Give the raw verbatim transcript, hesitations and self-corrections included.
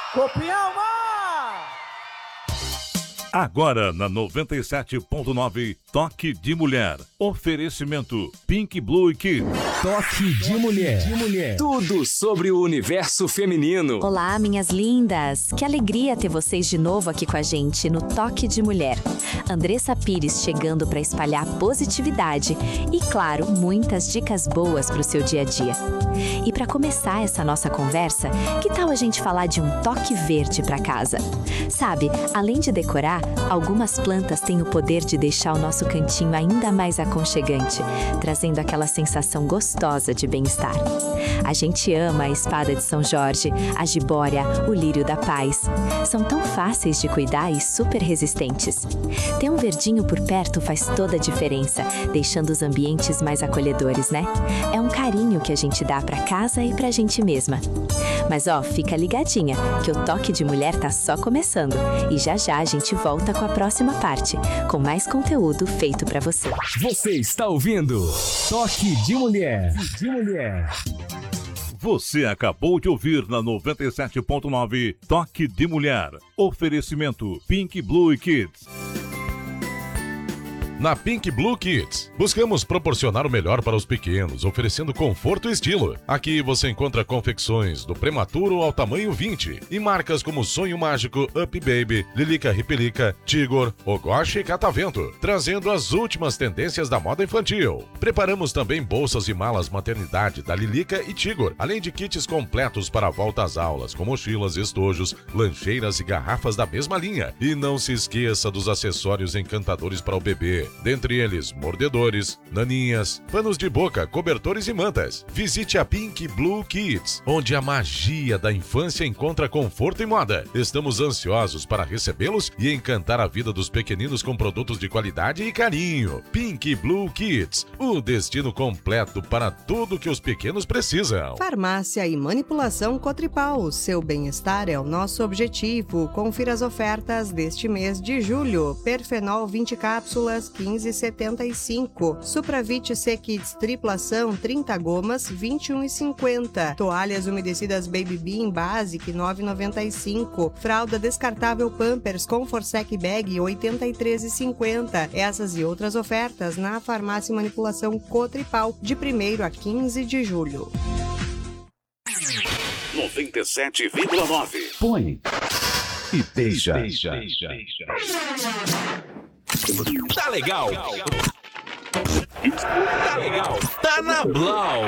Copialma! Agora na noventa e sete ponto nove, Toque de Mulher. Oferecimento Pink Blue Kids. Toque de Mulher. de mulher. Tudo sobre o universo feminino. Olá, minhas lindas. Que alegria ter vocês de novo aqui com a gente no Toque de Mulher. Andressa Pires chegando para espalhar positividade e, claro, muitas dicas boas para o seu dia a dia. E para começar essa nossa conversa, que tal a gente falar de um toque verde para casa? Sabe, além de decorar, algumas plantas têm o poder de deixar o nosso cantinho ainda mais aconchegante, trazendo aquela sensação gostosa de bem-estar. A gente ama a espada de São Jorge, a jibória, o lírio da paz. São tão fáceis de cuidar e super resistentes. Ter um verdinho por perto faz toda a diferença, deixando os ambientes mais acolhedores, né? É um carinho que a gente dá pra casa e pra gente mesma. Mas ó, fica ligadinha, que o Toque de Mulher tá só começando. E já já a gente volta com a próxima parte, com mais conteúdo feito pra você. Você está ouvindo Toque de Mulher. de mulher. Você acabou de ouvir na noventa e sete ponto nove, Toque de Mulher. Oferecimento Pink Blue Kids. Na Pink Blue Kids, buscamos proporcionar o melhor para os pequenos, oferecendo conforto e estilo. Aqui você encontra confecções do prematuro ao tamanho vinte e marcas como Sonho Mágico, Up Baby, Lilica Ripelica, Tigor, Ogoshi e Catavento, trazendo as últimas tendências da moda infantil. Preparamos também bolsas e malas maternidade da Lilica e Tigor, além de kits completos para a volta às aulas, com mochilas, estojos, lancheiras e garrafas da mesma linha. E não se esqueça dos acessórios encantadores para o bebê. Dentre eles, mordedores, naninhas, panos de boca, cobertores e mantas. Visite a Pink Blue Kids, onde a magia da infância encontra conforto e moda. Estamos ansiosos para recebê-los e encantar a vida dos pequeninos com produtos de qualidade e carinho. Pink Blue Kids, o destino completo para tudo que os pequenos precisam. Farmácia e Manipulação Cotripal, seu bem-estar é o nosso objetivo. Confira as ofertas deste mês de julho. Perfenol vinte cápsulas, quinze e setenta e cinco. Supravit C-Kids triplação, trinta gomas, vinte e um e cinquenta. Toalhas umedecidas Baby Bean Basic, nove e noventa e cinco. Fralda descartável Pampers com Forsec Bag, oitenta e três e cinquenta. Essas e outras ofertas na Farmácia e Manipulação Cotripal, de primeiro a quinze de julho. noventa e sete vírgula nove. Põe e beija. Beija. Tá legal. Tá legal. Tá na Blau.